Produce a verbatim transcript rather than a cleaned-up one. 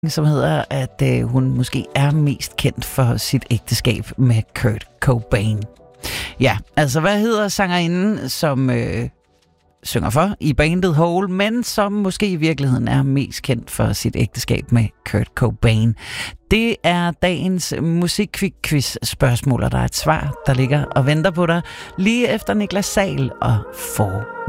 som hedder, at øh, hun måske er mest kendt for sit ægteskab med Kurt Cobain. Ja, altså hvad hedder sangerinden, som øh, synger for i bandet Hole, men som måske i virkeligheden er mest kendt for sit ægteskab med Kurt Cobain? Det er dagens musikquiz spørgsmål, og der er et svar, der ligger og venter på dig lige efter Niklas Sahl og For